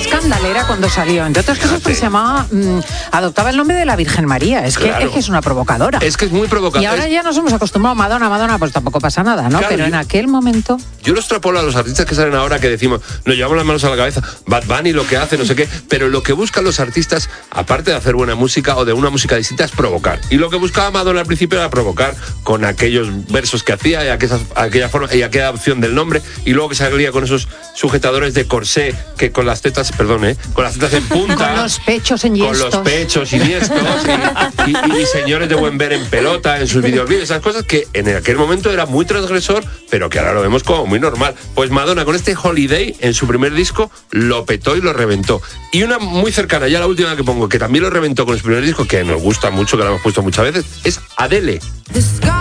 escandalera cuando salió. Entre otras cosas, porque se llamaba, adoptaba el nombre de la Virgen María. Es que es una provocadora. Es que es muy provocadora. Y ahora ya nos hemos acostumbrado a Madonna, pues tampoco pasa nada, ¿no? Claro, pero en aquel momento... Yo lo extrapolo a los artistas que salen ahora, que decimos, nos llevamos las manos a la cabeza, Bad Bunny lo que hace, no sé qué, pero lo que buscan los artistas, aparte de hacer buena música o de una música distinta, es provocar. Y lo que buscaba Madonna al principio era provocar con aquellos versos que hacía y aquella forma y aquella opción del nombre, y luego que salía con esos sujetadores de corsé que con las tetas, con las tetas en punta, con los pechos enhiestos, con los pechos siniestros y señores de buen ver en pelota en sus videoclips, esas cosas que en aquel momento era muy transgresor, pero que ahora lo vemos como muy normal. Pues Madonna con este Holiday en su primer disco lo petó y lo reventó. Y una muy cercana, ya la última que pongo, que también lo reventó con su primer disco, que nos gusta mucho, que lo hemos puesto muchas veces, es Adele.